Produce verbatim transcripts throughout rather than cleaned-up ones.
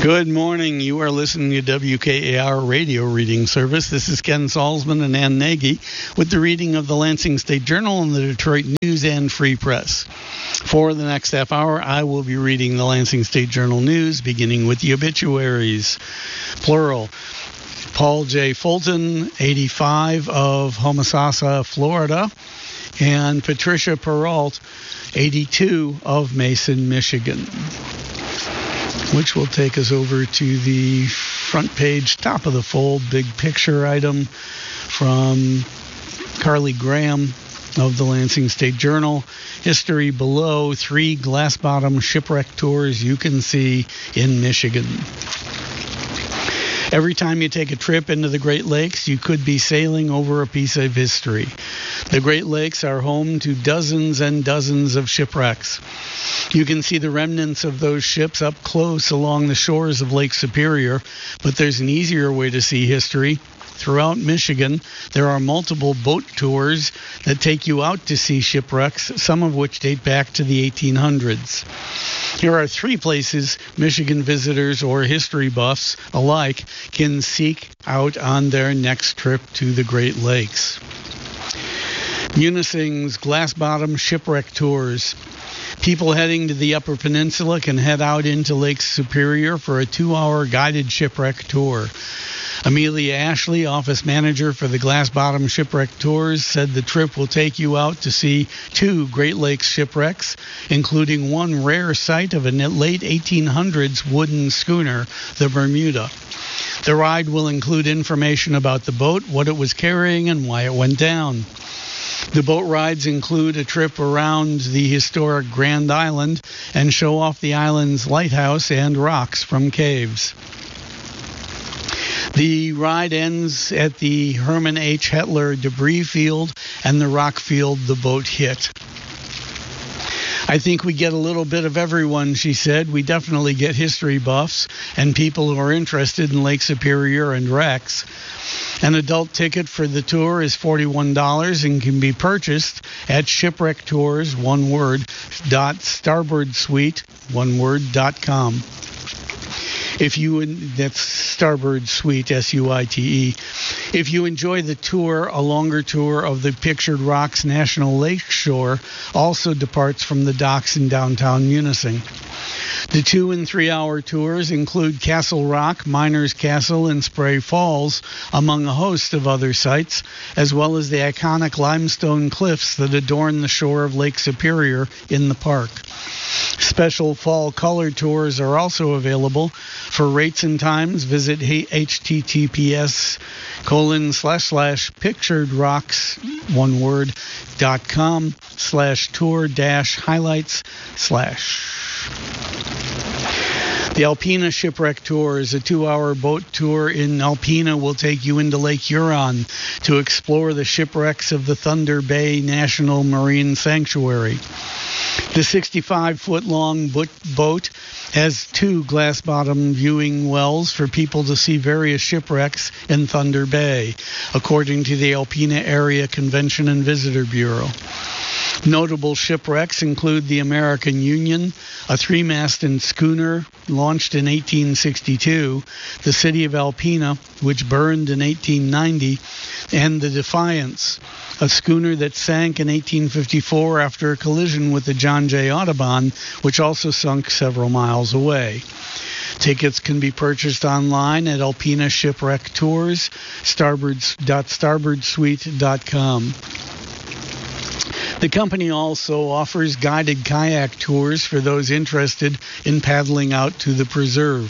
Good morning. You are listening to W K A R Radio Reading Service. This is Ken Salzman and Ann Nagy with the reading of the Lansing State Journal and the Detroit News and Free Press. For the next half hour, I will be reading the Lansing State Journal News, beginning with the obituaries, plural. Paul J. Fulton, eighty-five, of Homosassa, Florida, and Patricia Peralt, eighty-two, of Mason, Michigan. Which will take us over to the front page, top of the fold, big picture item from Carly Graham of the Lansing State Journal. History below, three glass-bottom shipwreck tours you can see in Michigan. Every time you take a trip into the Great Lakes, you could be sailing over a piece of history. The Great Lakes are home to dozens and dozens of shipwrecks. You can see the remnants of those ships up close along the shores of Lake Superior, but there's an easier way to see history. Throughout Michigan, there are multiple boat tours that take you out to see shipwrecks, some of which date back to the eighteen hundreds. Here are three places Michigan visitors or history buffs alike can seek out on their next trip to the Great Lakes. Munising's glass-bottom shipwreck tours. People heading to the Upper Peninsula can head out into Lake Superior for a two-hour guided shipwreck tour. Amelia Ashley, office manager for the Glass Bottom Shipwreck Tours, said the trip will take you out to see two Great Lakes shipwrecks, including one rare site of a late eighteen hundreds wooden schooner, the Bermuda. The ride will include information about the boat, what it was carrying, and why it went down. The boat rides include a trip around the historic Grand Island and show off the island's lighthouse and rocks from caves. The ride ends at the Herman H. Hetler debris field and the rock field the boat hit. I think we get a little bit of everyone, she said. We definitely get history buffs and people who are interested in Lake Superior and wrecks. An adult ticket for the tour is forty-one dollars and can be purchased at Shipwreck Tours, one word, dot starboard suite, one word, dot com. If you, that's Starboard Suite, S U I T E. If you enjoy the tour, a longer tour of the Pictured Rocks National Lakeshore also departs from the docks in downtown Munising. The two and three hour tours include Castle Rock, Miners Castle, and Spray Falls, among a host of other sites, as well as the iconic limestone cliffs that adorn the shore of Lake Superior in the park. Special fall color tours are also available. For rates and times, visit https colon slash slash pictured rocks, one word, dot com slash tour dash highlights slash. The Alpena Shipwreck Tour is a two-hour boat tour in Alpena will take you into Lake Huron to explore the shipwrecks of the Thunder Bay National Marine Sanctuary. The sixty-five foot long boat has two glass-bottom viewing wells for people to see various shipwrecks in Thunder Bay, according to the Alpena Area Convention and Visitor Bureau. Notable shipwrecks include the American Union, a three-masted schooner launched in eighteen sixty-two, the City of Alpena, which burned in eighteen ninety, and the Defiance, a schooner that sank in eighteen fifty-four after a collision with the John J. Audubon, which also sunk several miles away. Tickets can be purchased online at Alpena Shipwreck Tours, starboard dot starboard suite dot com. The company also offers guided kayak tours for those interested in paddling out to the preserve.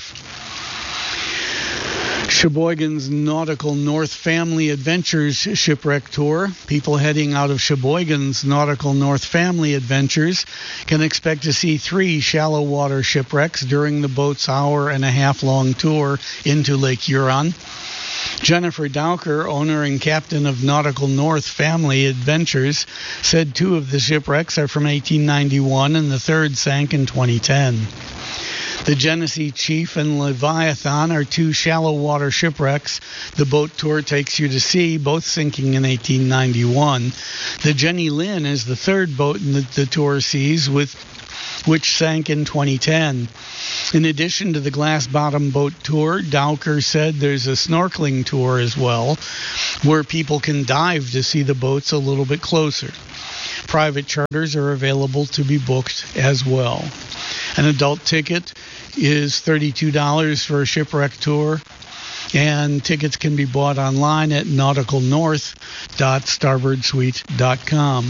Sheboygan's Nautical North Family Adventures Shipwreck Tour. People heading out of Sheboygan's Nautical North Family Adventures can expect to see three shallow water shipwrecks during the boat's hour and a half long tour into Lake Huron. Jennifer Dowker, owner and captain of Nautical North Family Adventures, said two of the shipwrecks are from eighteen ninety-one and the third sank in twenty ten. The Genesee Chief and Leviathan are two shallow water shipwrecks the boat tour takes you to see, both sinking in eighteen ninety-one. The Jenny Lynn is the third boat in the, the tour sees, with which sank in twenty ten. In addition to the glass bottom boat tour, Dowker said there's a snorkeling tour as well, where people can dive to see the boats a little bit closer. Private charters are available to be booked as well. An adult ticket is thirty-two dollars for a shipwreck tour, and tickets can be bought online at nautical north dot starboard suite dot com.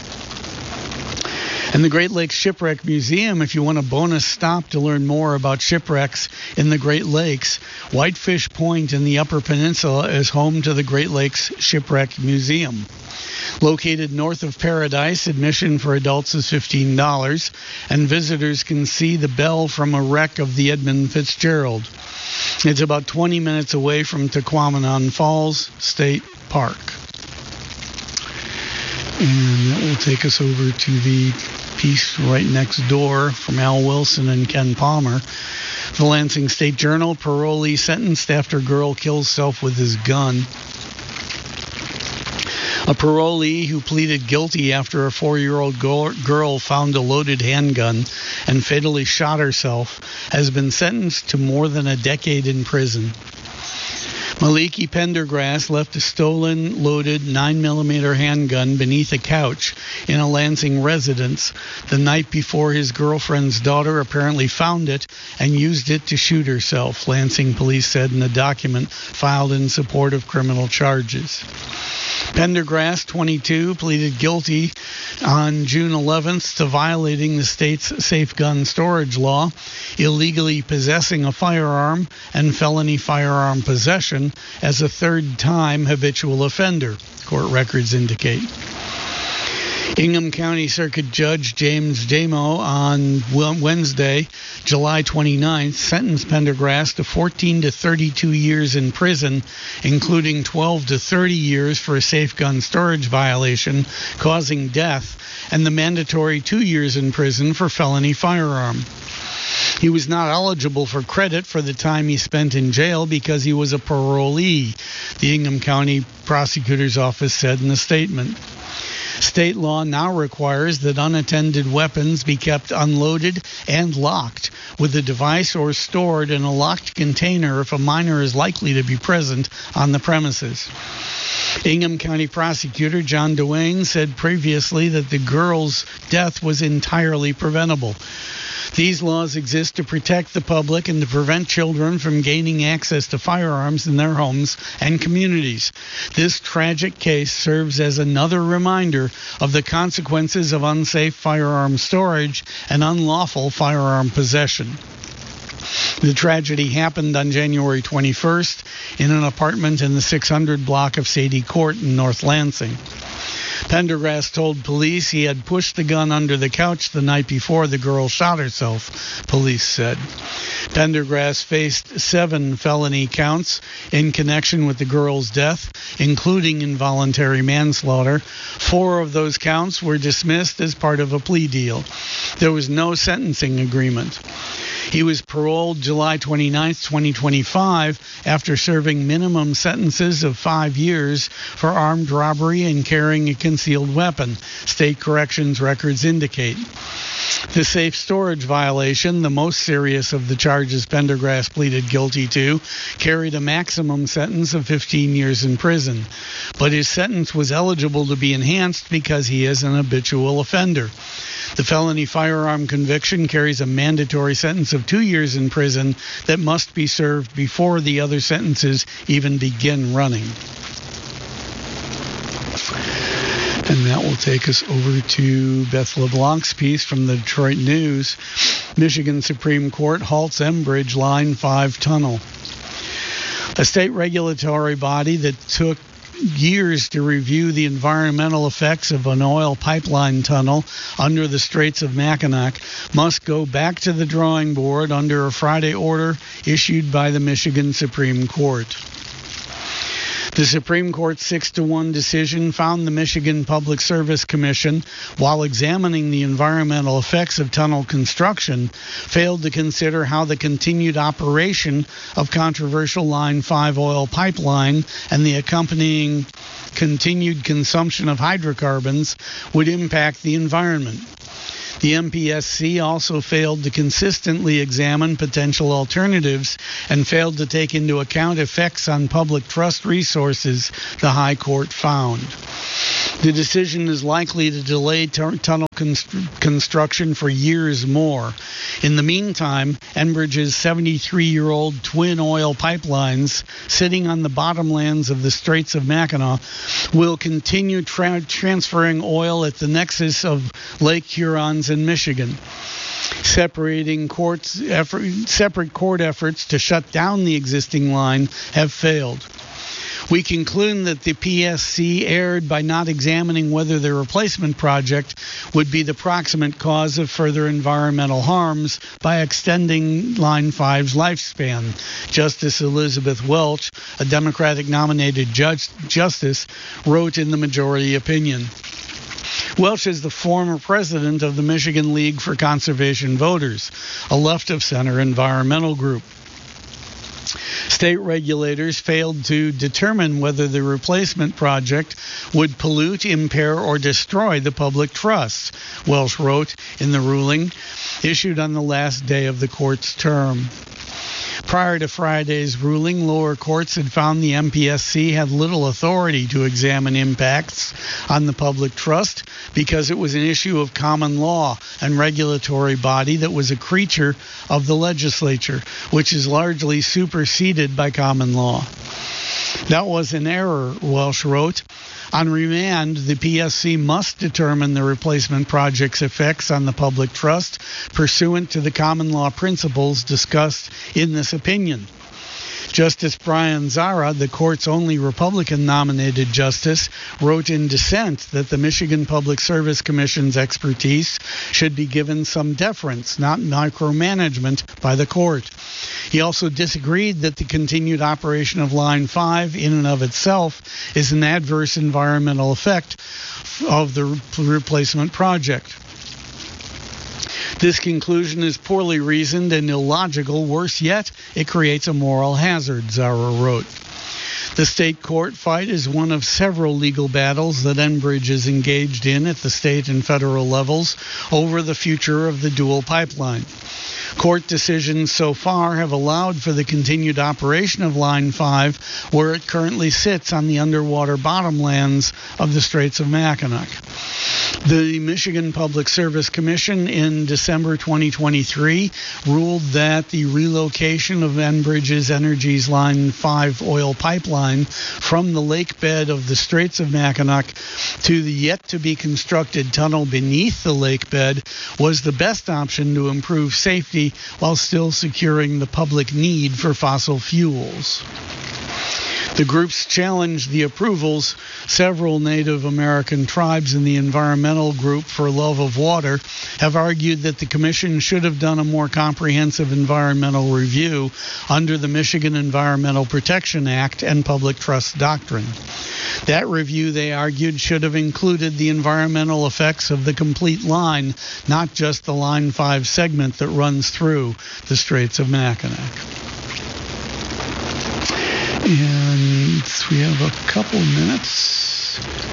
And the Great Lakes Shipwreck Museum, if you want a bonus stop to learn more about shipwrecks in the Great Lakes, Whitefish Point in the Upper Peninsula is home to the Great Lakes Shipwreck Museum. Located north of Paradise, admission for adults is fifteen dollars, and visitors can see the bell from a wreck of the Edmund Fitzgerald. It's about twenty minutes away from Tequamanon Falls State Park. And that will take us over to the piece right next door from Al Wilson and Ken Palmer. The Lansing State Journal, parolee sentenced after girl kills self with his gun. A parolee who pleaded guilty after a four-year-old girl found a loaded handgun and fatally shot herself has been sentenced to more than a decade in prison. Maliki Pendergrass left a stolen, loaded nine millimeter handgun beneath a couch in a Lansing residence the night before his girlfriend's daughter apparently found it and used it to shoot herself, Lansing police said in a document filed in support of criminal charges. Pendergrass, twenty-two, pleaded guilty on June eleventh to violating the state's safe gun storage law, illegally possessing a firearm, and felony firearm possession as a third-time habitual offender, court records indicate. Ingham County Circuit Judge James Damo on Wednesday, July twenty-ninth, sentenced Pendergrass to fourteen to thirty-two years in prison, including twelve to thirty years for a safe gun storage violation causing death, and the mandatory two years in prison for felony firearm. He was not eligible for credit for the time he spent in jail because he was a parolee, the Ingham County Prosecutor's Office said in a statement. State law now requires that unattended weapons be kept unloaded and locked with a device or stored in a locked container if a minor is likely to be present on the premises. Ingham County Prosecutor John Duane said previously that the girl's death was entirely preventable. These laws exist to protect the public and to prevent children from gaining access to firearms in their homes and communities. This tragic case serves as another reminder of the consequences of unsafe firearm storage and unlawful firearm possession. The tragedy happened on January twenty-first in an apartment in the six hundred block of Sadie Court in North Lansing. Pendergrass told police he had pushed the gun under the couch the night before the girl shot herself, police said. Pendergrass faced seven felony counts in connection with the girl's death, including involuntary manslaughter. Four of those counts were dismissed as part of a plea deal. There was no sentencing agreement. He was paroled July twenty-ninth, twenty twenty-five, after serving minimum sentences of five years for armed robbery and carrying a concealed weapon, state corrections records indicate. The safe storage violation, the most serious of the charges Pendergrass pleaded guilty to, carried a maximum sentence of fifteen years in prison. But his sentence was eligible to be enhanced because he is an habitual offender. The felony firearm conviction carries a mandatory sentence of two years in prison that must be served before the other sentences even begin running. And that will take us over to Beth LeBlanc's piece from the Detroit News. Michigan Supreme Court halts Enbridge Line five tunnel. A state regulatory body that took years to review the environmental effects of an oil pipeline tunnel under the Straits of Mackinac must go back to the drawing board under a Friday order issued by the Michigan Supreme Court. The Supreme Court's six to one decision found the Michigan Public Service Commission, while examining the environmental effects of tunnel construction, failed to consider how the continued operation of controversial Line five oil pipeline and the accompanying continued consumption of hydrocarbons would impact the environment. The M P S C also failed to consistently examine potential alternatives and failed to take into account effects on public trust resources, the High Court found. The decision is likely to delay t- tunnel const- construction for years more. In the meantime, Enbridge's seventy-three-year-old twin oil pipelines sitting on the bottomlands of the Straits of Mackinac will continue tra- transferring oil at the nexus of Lake Hurons and Michigan. Separating courts effort, separate court efforts to shut down the existing line have failed. We conclude that the P S C erred by not examining whether the replacement project would be the proximate cause of further environmental harms by extending Line five's lifespan. Justice Elizabeth Welch, a Democratic-nominated judge, justice, wrote in the majority opinion. Welch is the former president of the Michigan League for Conservation Voters, a left-of-center environmental group. State regulators failed to determine whether the replacement project would pollute, impair, or destroy the public trust, Welch wrote in the ruling issued on the last day of the court's term. Prior to Friday's ruling, lower courts had found the M P S C had little authority to examine impacts on the public trust because it was an issue of common law and regulatory body that was a creature of the legislature, which is largely superseded by common law. That was an error, Welch wrote. On remand, the P S C must determine the replacement project's effects on the public trust pursuant to the common law principles discussed in this opinion. Justice Brian Zara, the court's only Republican-nominated justice, wrote in dissent that the Michigan Public Service Commission's expertise should be given some deference, not micromanagement, by the court. He also disagreed that the continued operation of Line five in and of itself is an adverse environmental effect of the replacement project. This conclusion is poorly reasoned and illogical. Worse yet, it creates a moral hazard, Zara wrote. The state court fight is one of several legal battles that Enbridge is engaged in at the state and federal levels over the future of the dual pipeline. Court decisions so far have allowed for the continued operation of Line five where it currently sits on the underwater bottomlands of the Straits of Mackinac. The Michigan Public Service Commission in December twenty twenty-three ruled that the relocation of Enbridge's Energy's Line five oil pipeline from the lake bed of the Straits of Mackinac to the yet-to-be-constructed tunnel beneath the lake bed was the best option to improve safety while still securing the public need for fossil fuels. The groups challenged the approvals. Several Native American tribes in the Environmental Group for Love of Water have argued that the Commission should have done a more comprehensive environmental review under the Michigan Environmental Protection Act and Public Trust Doctrine. That review, they argued, should have included the environmental effects of the complete line, not just the Line five segment that runs through the Straits of Mackinac. And we have a couple minutes.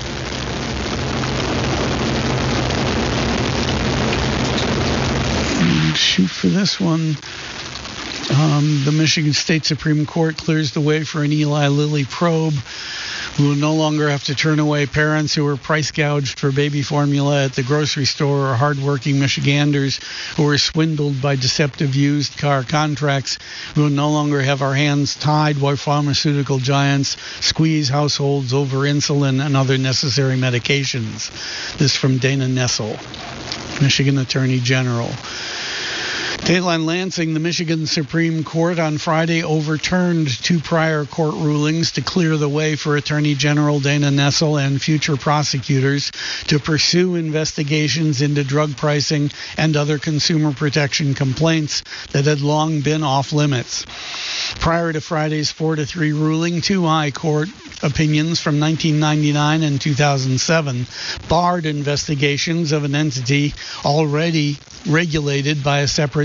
And shoot for this one. Um, the Michigan State Supreme Court clears the way for an Eli Lilly probe. We will no longer have to turn away parents who were price gouged for baby formula at the grocery store or hardworking Michiganders who were swindled by deceptive used car contracts. We will no longer have our hands tied while pharmaceutical giants squeeze households over insulin and other necessary medications. This from Dana Nessel, Michigan Attorney General. Dateline Lansing, the Michigan Supreme Court on Friday overturned two prior court rulings to clear the way for Attorney General Dana Nessel and future prosecutors to pursue investigations into drug pricing and other consumer protection complaints that had long been off limits. Prior to Friday's four to three ruling, two high court opinions from nineteen ninety-nine and two thousand seven barred investigations of an entity already regulated by a separate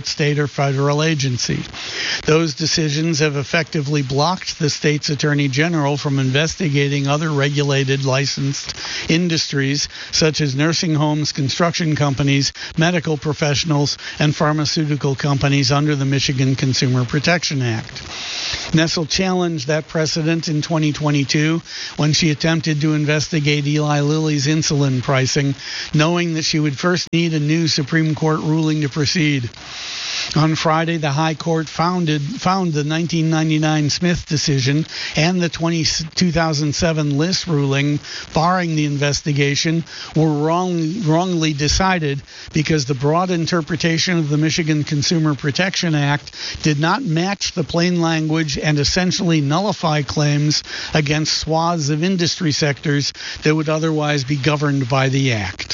state or federal agency. Those decisions have effectively blocked the state's attorney general from investigating other regulated licensed industries such as nursing homes, construction companies, medical professionals, and pharmaceutical companies under the Michigan Consumer Protection Act. Nessel challenged that precedent in twenty twenty-two when she attempted to investigate Eli Lilly's insulin pricing, knowing that she would first need a new Supreme Court ruling to proceed. On Friday, the High Court founded, found the nineteen ninety-nine Smith decision and the two thousand seven List ruling barring the investigation were wrong, wrongly decided because the broad interpretation of the Michigan Consumer Protection Act did not match the plain language and essentially nullify claims against swaths of industry sectors that would otherwise be governed by the Act.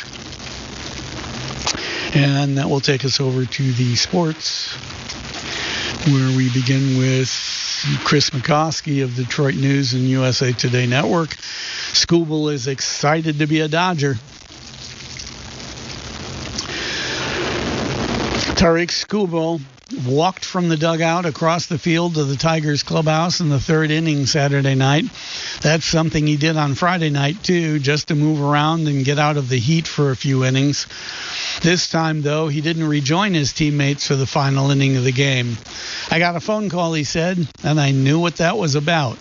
And that will take us over to the sports, where we begin with Chris McCoskey of Detroit News and U S A Today Network. Skubal is excited to be a Dodger. Tarik Skubal walked from the dugout across the field to the Tigers clubhouse in the third inning Saturday night. That's something he did on Friday night, too, just to move around and get out of the heat for a few innings. This time, though, he didn't rejoin his teammates for the final inning of the game. I got a phone call, he said, and I knew what that was about.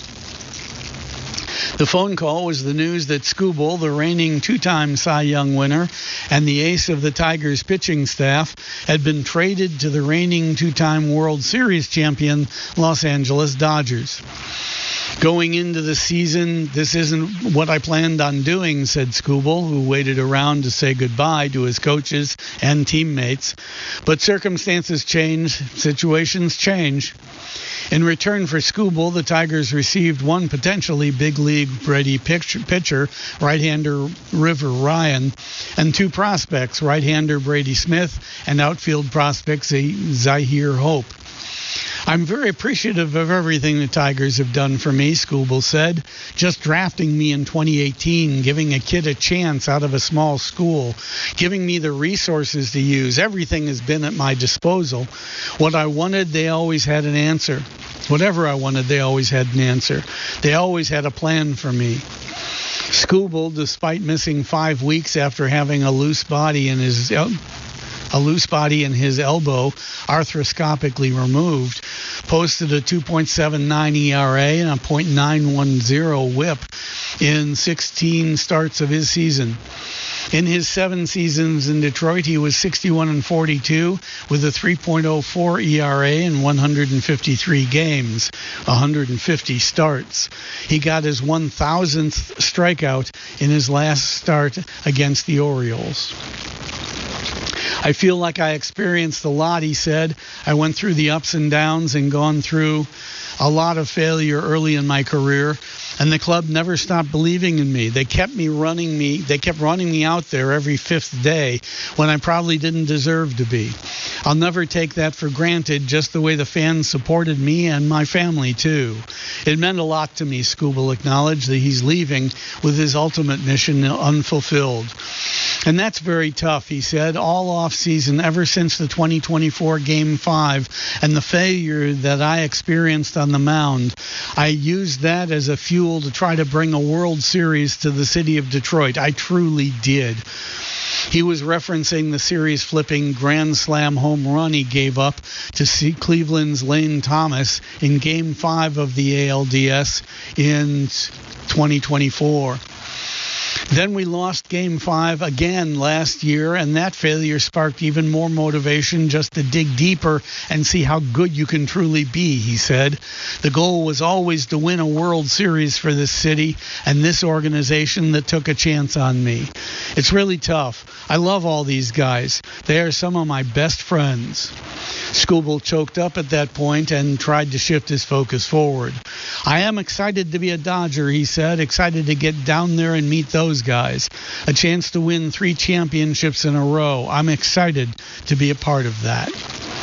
The phone call was the news that Skubal, the reigning two-time Cy Young winner and the ace of the Tigers pitching staff, had been traded to the reigning two-time World Series champion Los Angeles Dodgers. Going into the season, this isn't what I planned on doing, said Skubal, who waited around to say goodbye to his coaches and teammates. But circumstances change, situations change. In return for Skubal, the Tigers received one potentially big league ready pitcher, right-hander River Ryan, and two prospects, right-hander Brady Smith and outfield prospect Zahir Hope. I'm very appreciative of everything the Tigers have done for me, Skubal said. Just drafting me in twenty eighteen, giving a kid a chance out of a small school, giving me the resources to use. Everything has been at my disposal. What I wanted, they always had an answer. Whatever I wanted, they always had an answer. They always had a plan for me. Skubal, despite missing five weeks after having a loose body in his a loose body in his elbow arthroscopically removed, posted a two point seven nine E R A and a point nine one zero whip in sixteen starts of his season. In his seven seasons in Detroit, he was sixty-one and forty-two with a three point oh four E R A in one hundred fifty-three games, one hundred fifty starts. He got his one thousandth strikeout in his last start against the Orioles. I feel like I experienced a lot, he said. I went through the ups and downs and gone through a lot of failure early in my career, and the club never stopped believing in me. They kept me running me. They kept running me out there every fifth day when I probably didn't deserve to be. I'll never take that for granted, just the way the fans supported me and my family, too. It meant a lot to me, Skubal acknowledged, that he's leaving with his ultimate mission unfulfilled. And that's very tough, he said. All off-season, ever since the twenty twenty-four Game five and the failure that I experienced on the mound, I used that as a fuel to try to bring a World Series to the city of Detroit. I truly did. He was referencing the series-flipping grand slam home run he gave up to see Cleveland's Lane Thomas in Game five of the A L D S in twenty twenty-four. Then we lost Game five again last year, and that failure sparked even more motivation just to dig deeper and see how good you can truly be, he said. The goal was always to win a World Series for this city and this organization that took a chance on me. It's really tough. I love all these guys. They are some of my best friends. Skubal choked up at that point and tried to shift his focus forward. I am excited to be a Dodger, he said, excited to get down there and meet those guys. A chance to win three championships in a row. I'm excited to be a part of that.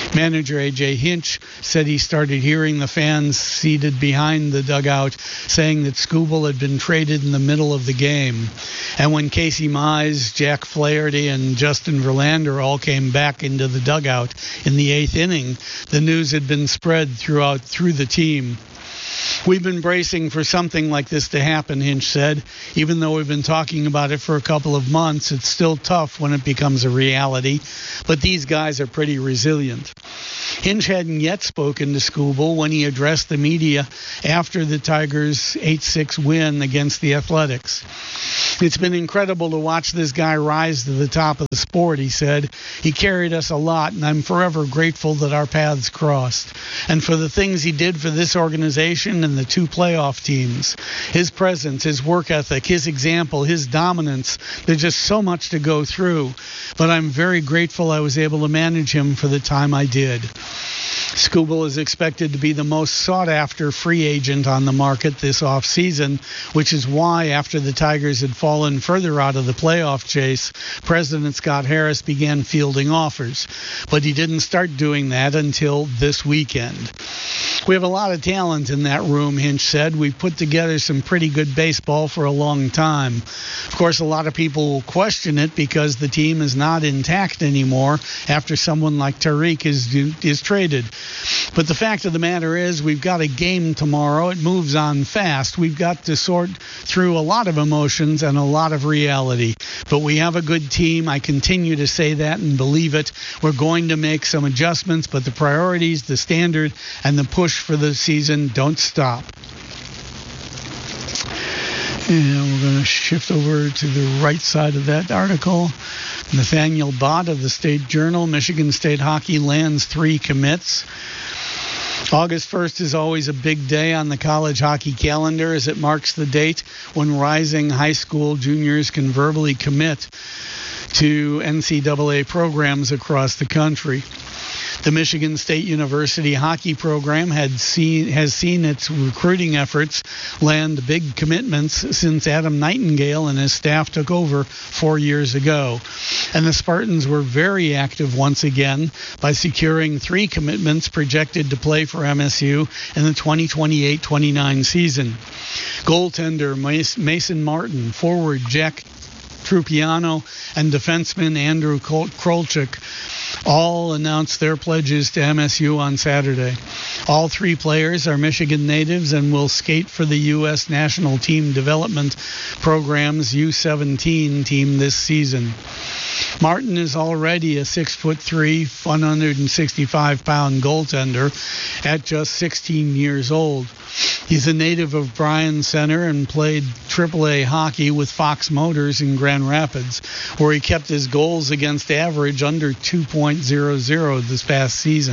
Manager A J Hinch said he started hearing the fans seated behind the dugout saying that Skubal had been traded in the middle of the game. And when Casey Mize, Jack Flaherty, and Justin Verlander all came back into the dugout in the eighth inning, the news had been spread throughout through the team. We've been bracing for something like this to happen, Hinch said. Even though we've been talking about it for a couple of months, it's still tough when it becomes a reality. But these guys are pretty resilient. Hinch hadn't yet spoken to Skubal when he addressed the media after the Tigers' eight six win against the Athletics. It's been incredible to watch this guy rise to the top of the sport, he said. He carried us a lot, and I'm forever grateful that our paths crossed. And for the things he did for this organization and the two playoff teams. His presence, his work ethic, his example, his dominance. There's just so much to go through. But I'm very grateful I was able to manage him for the time I did. Skubal is expected to be the most sought-after free agent on the market this offseason, which is why, after the Tigers had fallen further out of the playoff chase, President Scott Harris began fielding offers. But he didn't start doing that until this weekend. We have a lot of talent in that room, Hinch said. We've put together some pretty good baseball for a long time. Of course, a lot of people will question it because the team is not intact anymore after someone like Tariq is, is traded. But the fact of the matter is we've got a game tomorrow. It moves on fast. We've got to sort through a lot of emotions and a lot of reality. But we have a good team. I continue to say that and believe it. We're going to make some adjustments, but the priorities, the standard, and the push for the season don't stop. And we're going to shift over to the right side of that article. Nathaniel Bott of the State Journal, Michigan State hockey lands three commits. August first is always a big day on the college hockey calendar as it marks the date when rising high school juniors can verbally commit to N C double A programs across the country. The Michigan State University hockey program had seen, has seen its recruiting efforts land big commitments since Adam Nightingale and his staff took over four years ago. And the Spartans were very active once again by securing three commitments projected to play for M S U in the twenty twenty-eight twenty-nine season. Goaltender Mason Martin, forward Jack Trupiano, and defenseman Andrew Krolchuk all announced their pledges to M S U on Saturday. All three players are Michigan natives and will skate for the U S National Team Development Program's U seventeen team this season. Martin is already a six foot three, one hundred sixty-five pound goaltender at just sixteen years old. He's a native of Bryan Center and played triple A hockey with Fox Motors in Grand Rapids, where he kept his goals against average under two point oh oh this past season.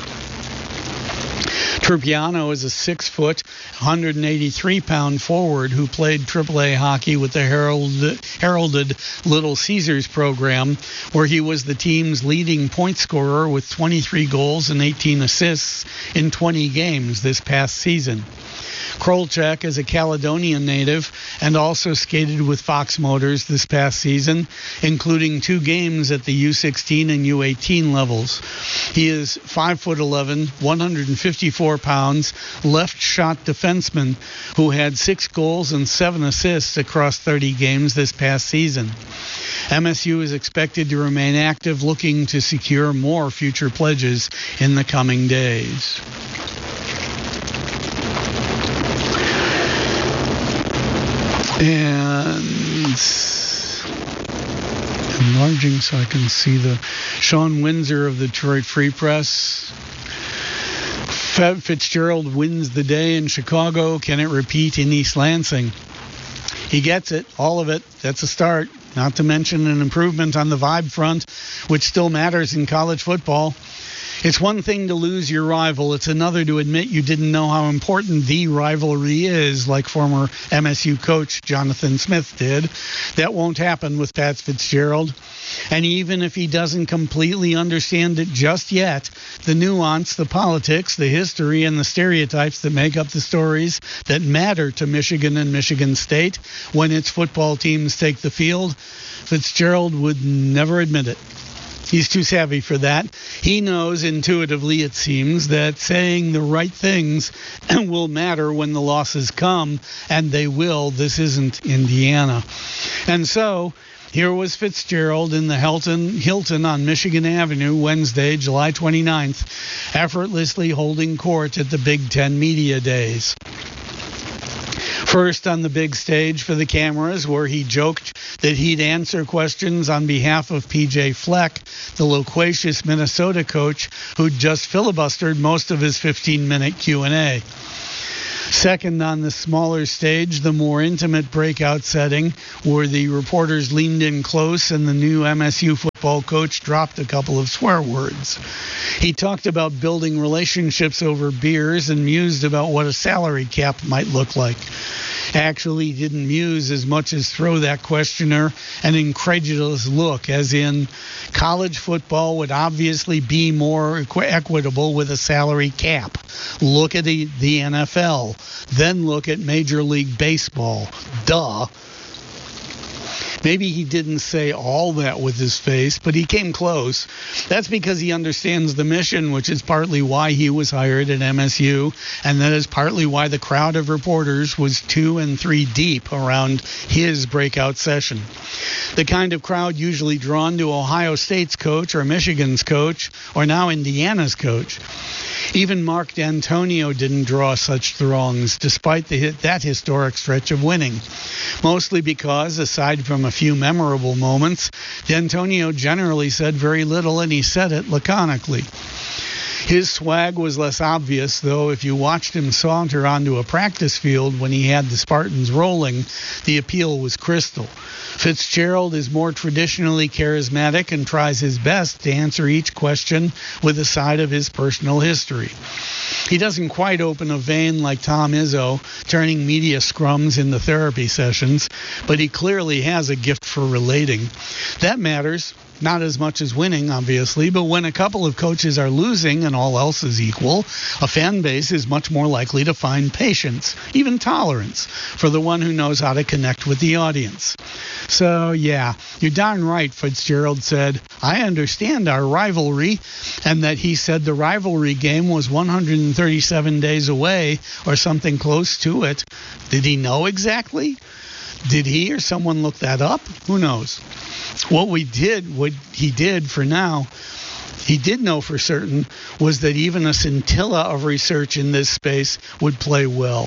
Trupiano is a six foot, one hundred eighty-three pound forward who played triple A hockey with the heralded, heralded Little Caesars program, where he was the team's leading point scorer with twenty-three goals and eighteen assists in twenty games this past season. Krolchuk is a Caledonian native and also skated with Fox Motors this past season, including two games at the U sixteen and U eighteen levels. He is five foot eleven, one hundred fifty-four pounds, left shot defenseman who had six goals and seven assists across thirty games this past season. M S U is expected to remain active, looking to secure more future pledges in the coming days. And enlarging so I can see the Sean Windsor of the Detroit Free Press. Fitzgerald wins the day in Chicago. Can it repeat in East Lansing? He gets it, all of it. That's a start. Not to mention an improvement on the vibe front, which still matters in college football. It's one thing to lose your rival. It's another to admit you didn't know how important the rivalry is, like former M S U coach Jonathan Smith did. That won't happen with Pat Fitzgerald. And even if he doesn't completely understand it just yet, the nuance, the politics, the history, and the stereotypes that make up the stories that matter to Michigan and Michigan State when its football teams take the field, Fitzgerald would never admit it. He's too savvy for that. He knows intuitively, it seems, that saying the right things will matter when the losses come, and they will. This isn't Indiana. And so here was Fitzgerald in the Hilton, Hilton on Michigan Avenue, Wednesday, July twenty-ninth, effortlessly holding court at the Big Ten Media Days. First on the big stage for the cameras, where he joked that he'd answer questions on behalf of P J Fleck, the loquacious Minnesota coach who'd just filibustered most of his fifteen-minute Q and A. Second on the smaller stage, the more intimate breakout setting, where the reporters leaned in close and the new M S U football coach dropped a couple of swear words. He talked about building relationships over beers and mused about what a salary cap might look like. Actually didn't muse as much as throw that questioner an incredulous look, as in, college football would obviously be more equi- equitable with a salary cap. Look at the, the N F L. Then look at Major League Baseball. Duh. Maybe he didn't say all that with his face, but he came close. That's because he understands the mission, which is partly why he was hired at M S U, and that is partly why the crowd of reporters was two and three deep around his breakout session. The kind of crowd usually drawn to Ohio State's coach or Michigan's coach or now Indiana's coach. Even Mark D'Antonio didn't draw such throngs, despite the, that historic stretch of winning. Mostly because, aside from a few memorable moments, D'Antonio generally said very little, and he said it laconically. His swag was less obvious, though if you watched him saunter onto a practice field when he had the Spartans rolling, the appeal was crystal. Fitzgerald is more traditionally charismatic and tries his best to answer each question with a side of his personal history. He doesn't quite open a vein like Tom Izzo, turning media scrums into therapy sessions, but he clearly has a gift for relating. That matters. Not as much as winning, obviously, but when a couple of coaches are losing and all else is equal, a fan base is much more likely to find patience, even tolerance, for the one who knows how to connect with the audience. So, yeah, you're darn right, Fitzgerald said. I understand our rivalry, and that he said the rivalry game was one hundred thirty-seven days away, or something close to it. Did he know exactly? Did he or someone look that up? Who knows? What we did, what he did for now, he did know for certain, was that even a scintilla of research in this space would play well.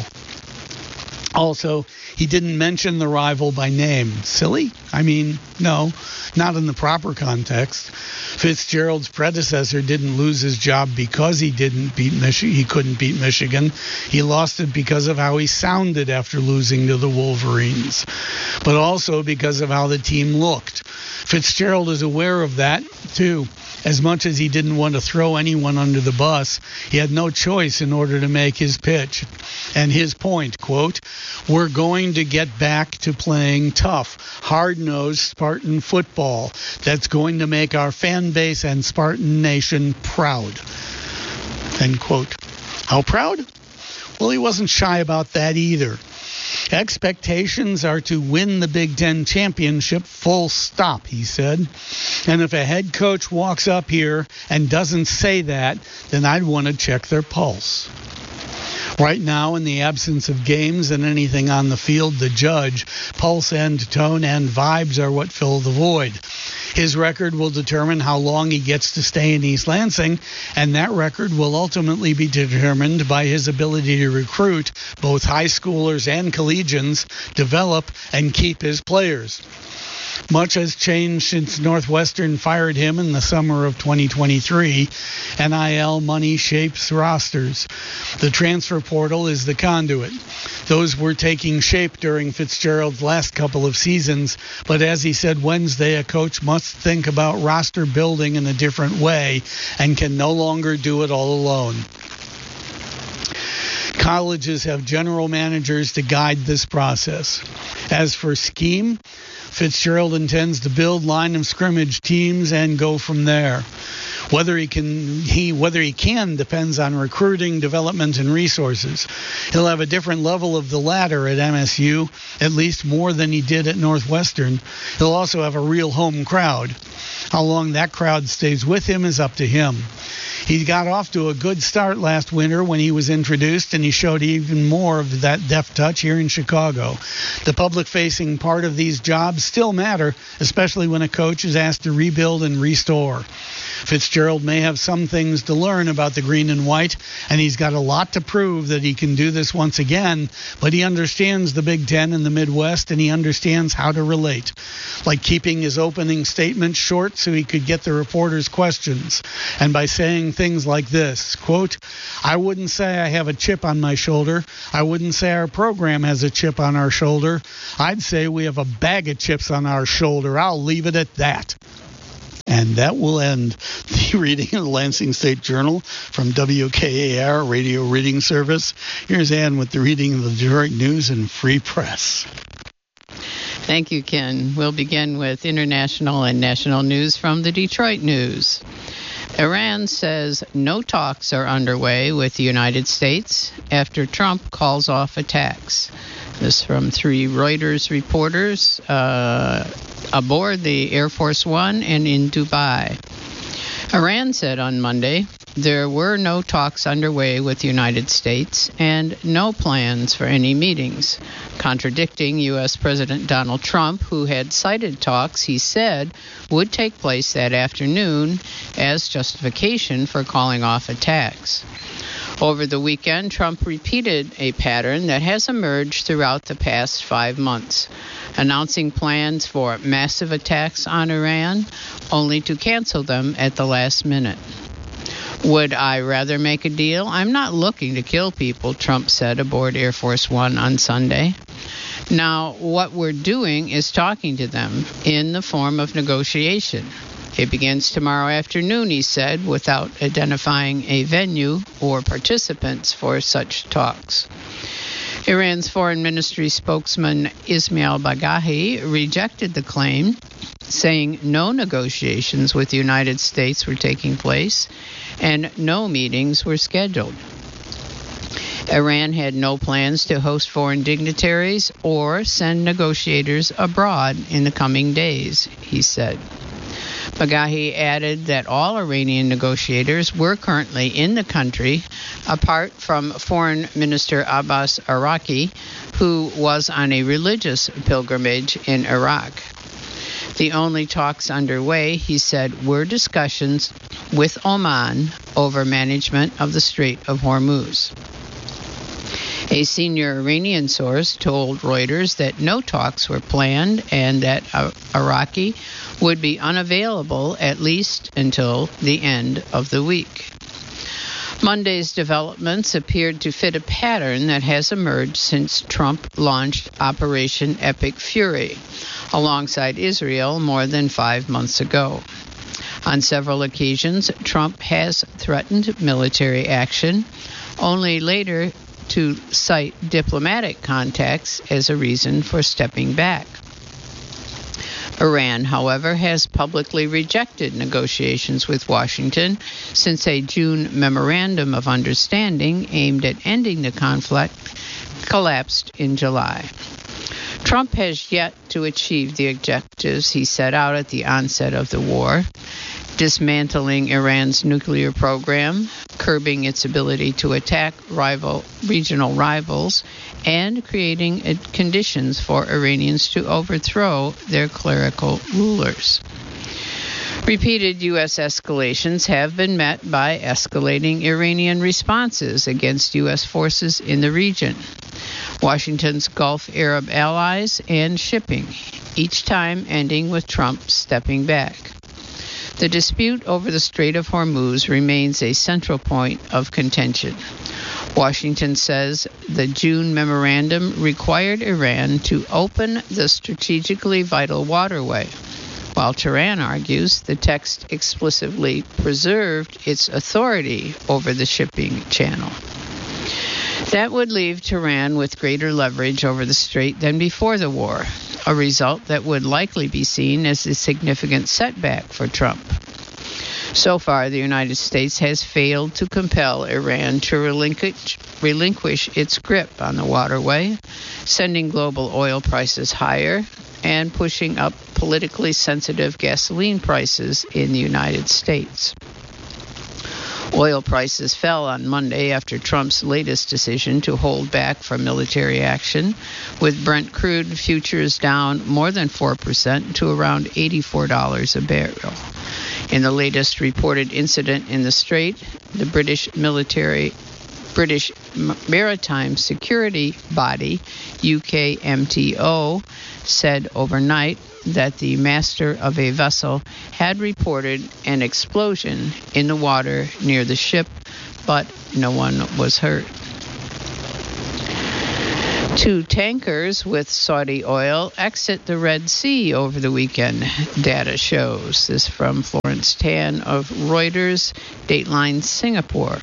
Also, he didn't mention the rival by name. Silly? I mean, no, not in the proper context. Fitzgerald's predecessor didn't lose his job because he didn't beat Michi- he couldn't beat Michigan. He lost it because of how he sounded after losing to the Wolverines, but also because of how the team looked. Fitzgerald is aware of that, too. As much as he didn't want to throw anyone under the bus, he had no choice in order to make his pitch. And his point, quote, we're going to get back to playing tough, hard-nosed Spartan football that's going to make our fan base and Spartan Nation proud, end quote. How proud? Well, he wasn't shy about that either. Expectations are to win the Big Ten championship, full stop, he said. And if a head coach walks up here and doesn't say that, then I'd want to check their pulse. Right now, in the absence of games and anything on the field to judge, pulse and tone and vibes are what fill the void. His record will determine how long he gets to stay in East Lansing, and that record will ultimately be determined by his ability to recruit both high schoolers and collegians, develop, and keep his players. Much has changed since Northwestern fired him in the summer of twenty twenty-three. N I L money shapes rosters. The transfer portal is the conduit. Those were taking shape during Fitzgerald's last couple of seasons, but as he said Wednesday, a coach must think about roster building in a different way and can no longer do it all alone. Colleges have general managers to guide this process. As for scheme, Fitzgerald intends to build line of scrimmage teams and go from there. Whether he can, he whether he can depends on recruiting, development, and resources. He'll have a different level of the latter at M S U, at least more than he did at Northwestern. He'll also have a real home crowd. How long that crowd stays with him is up to him. He got off to a good start last winter when he was introduced, and he showed even more of that deft touch here in Chicago. The public-facing part of these jobs still matter, especially when a coach is asked to rebuild and restore. Fitzgerald may have some things to learn about the green and white, and he's got a lot to prove that he can do this once again, but he understands the Big Ten and the Midwest, and he understands how to relate, like keeping his opening statement short so he could get the reporters' questions, and by saying things like this, quote, I wouldn't say I have a chip on my shoulder. I wouldn't say our program has a chip on our shoulder. I'd say we have a bag of chips on our shoulder. I'll leave it at that. And that will end the reading of the Lansing State Journal from W K A R Radio Reading Service. Here's Ann with the reading of the Detroit News and Free Press. Thank you, Ken. We'll begin with international and national news from the Detroit News. Iran says no talks are underway with the United States after Trump calls off attacks. This from three Reuters reporters uh, aboard the Air Force One and in Dubai. Iran said on Monday there were no talks underway with the United States and no plans for any meetings, contradicting U S. President Donald Trump, who had cited talks he said would take place that afternoon as justification for calling off attacks. Over the weekend, Trump repeated a pattern that has emerged throughout the past five months, announcing plans for massive attacks on Iran, only to cancel them at the last minute. Would I rather make a deal? I'm not looking to kill people, Trump said aboard Air Force One on Sunday. Now, what we're doing is talking to them in the form of negotiation. It begins tomorrow afternoon, he said, without identifying a venue or participants for such talks. Iran's foreign ministry spokesman Ismail Bagahi rejected the claim, saying no negotiations with the United States were taking place and no meetings were scheduled. Iran had no plans to host foreign dignitaries or send negotiators abroad in the coming days, he said. Bagahi added that all Iranian negotiators were currently in the country, apart from Foreign Minister Abbas Araki, who was on a religious pilgrimage in Iraq. The only talks underway, he said, were discussions with Oman over management of the Strait of Hormuz. A senior Iranian source told Reuters that no talks were planned and that Iraqi would be unavailable at least until the end of the week. Monday's developments appeared to fit a pattern that has emerged since Trump launched Operation Epic Fury alongside Israel more than five months ago. On several occasions, Trump has threatened military action, only later to cite diplomatic contacts as a reason for stepping back. Iran, however, has publicly rejected negotiations with Washington since a June memorandum of understanding aimed at ending the conflict collapsed in July. Trump has yet to achieve the objectives he set out at the onset of the war, dismantling Iran's nuclear program, curbing its ability to attack rival regional rivals, and creating conditions for Iranians to overthrow their clerical rulers. Repeated U S escalations have been met by escalating Iranian responses against U S forces in the region, Washington's Gulf Arab allies, and shipping, each time ending with Trump stepping back. The dispute over the Strait of Hormuz remains a central point of contention. Washington says the June memorandum required Iran to open the strategically vital waterway, while Tehran argues the text explicitly preserved its authority over the shipping channel. That would leave Tehran with greater leverage over the strait than before the war, a result that would likely be seen as a significant setback for Trump. So far, the United States has failed to compel Iran to relinquish, relinquish its grip on the waterway, sending global oil prices higher and pushing up politically sensitive gasoline prices in the United States. Oil prices fell on Monday after Trump's latest decision to hold back from military action, with Brent crude futures down more than four percent to around eighty-four dollars a barrel. In the latest reported incident in the Strait, the British military British Maritime Security Body, U K M T O, said overnight that the master of a vessel had reported an explosion in the water near the ship, but no one was hurt. Two tankers with Saudi oil exit the Red Sea over the weekend, data shows. This from Florence Tan of Reuters, Dateline Singapore.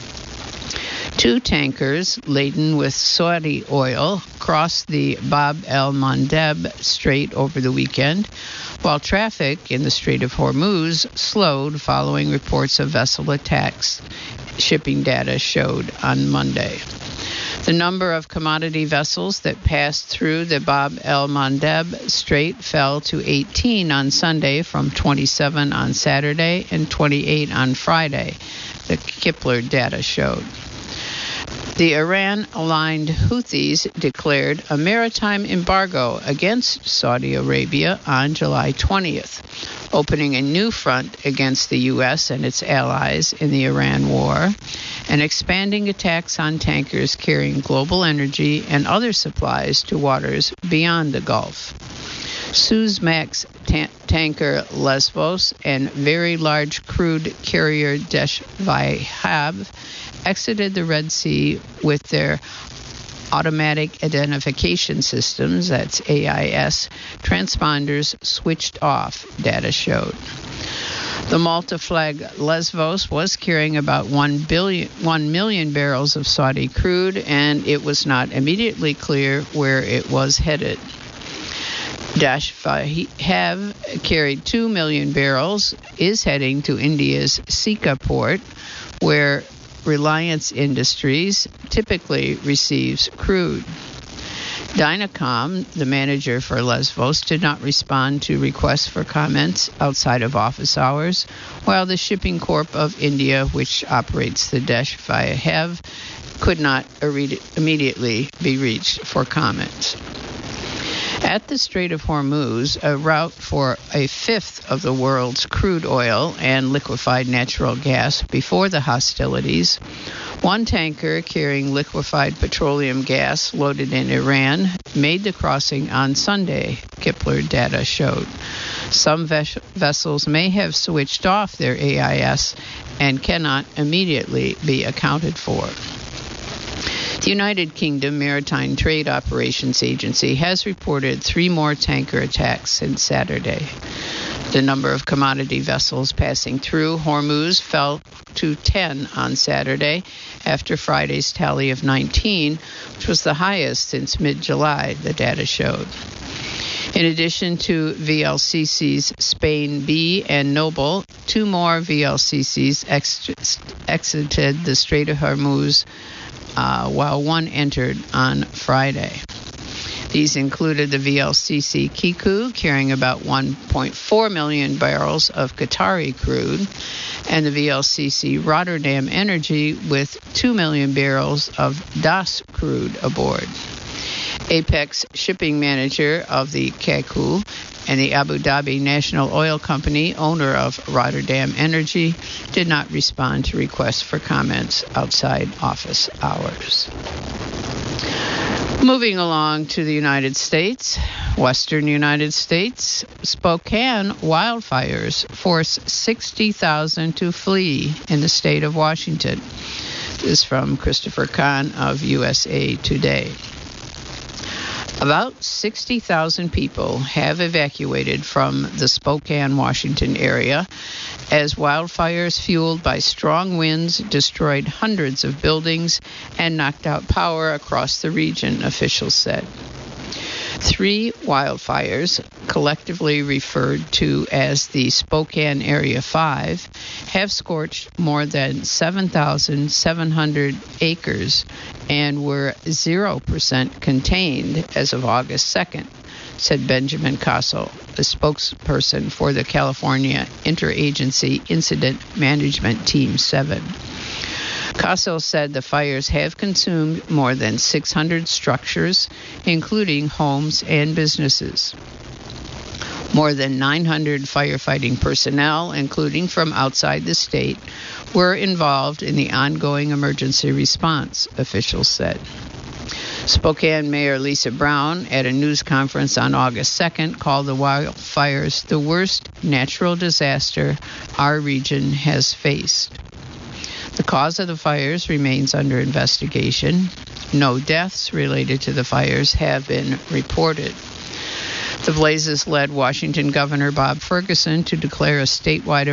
Two tankers laden with Saudi oil crossed the Bab el-Mandeb Strait over the weekend, while traffic in the Strait of Hormuz slowed following reports of vessel attacks, shipping data showed on Monday. The number of commodity vessels that passed through the Bab el-Mandeb Strait fell to eighteen on Sunday from twenty-seven on Saturday and twenty-eight on Friday, the Kpler data showed. The Iran-aligned Houthis declared a maritime embargo against Saudi Arabia on July twentieth, opening a new front against the U S and its allies in the Iran war, and expanding attacks on tankers carrying global energy and other supplies to waters beyond the Gulf. Suezmax ta- tanker Lesbos and very large crude carrier Desh Vahab exited the Red Sea with their automatic identification systems, that's A I S, transponders switched off, data showed. The Malta flag Lesbos was carrying about one billion, one million barrels of Saudi crude, and it was not immediately clear where it was headed. Desh Vahab carried two million barrels, is heading to India's Sika port, where Reliance Industries typically receives crude. Dynacom, the manager for Lesbos, did not respond to requests for comments outside of office hours, while the Shipping Corp of India, which operates the Desh Vahab, could not immediately be reached for comments. At the Strait of Hormuz, a route for a fifth of the world's crude oil and liquefied natural gas before the hostilities, one tanker carrying liquefied petroleum gas loaded in Iran made the crossing on Sunday, Kpler data showed. Some ves- vessels may have switched off their A I S and cannot immediately be accounted for. The United Kingdom Maritime Trade Operations Agency has reported three more tanker attacks since Saturday. The number of commodity vessels passing through Hormuz fell to ten on Saturday after Friday's tally of nineteen, which was the highest since mid-July, the data showed. In addition to V L C Cs Spain B and Noble, two more V L C Cs ex- exited the Strait of Hormuz, Uh, while one entered on Friday. These included the V L C C Kiku, carrying about one point four million barrels of Qatari crude, and the V L C C Rotterdam Energy with two million barrels of Das crude aboard. Apex shipping manager of the Kiku and the Abu Dhabi National Oil Company, owner of Rotterdam Energy, did not respond to requests for comments outside office hours. Moving along to the United States, Western United States, Spokane wildfires force sixty thousand to flee in the state of Washington. This is from Christopher Kahn of U S A Today. About sixty thousand people have evacuated from the Spokane, Washington area as wildfires fueled by strong winds destroyed hundreds of buildings and knocked out power across the region, officials said. Three wildfires, collectively referred to as the Spokane Area five, have scorched more than seven thousand seven hundred acres and were zero percent contained as of August second, said Benjamin Castle, a spokesperson for the California Interagency Incident Management Team seven. Castle said the fires have consumed more than six hundred structures, including homes and businesses. More than nine hundred firefighting personnel, including from outside the state, were involved in the ongoing emergency response, officials said. Spokane Mayor Lisa Brown, at a news conference on August second, called the wildfires the worst natural disaster our region has faced. The cause of the fires remains under investigation. No deaths related to the fires have been reported. The blazes led Washington Governor Bob Ferguson to declare a statewide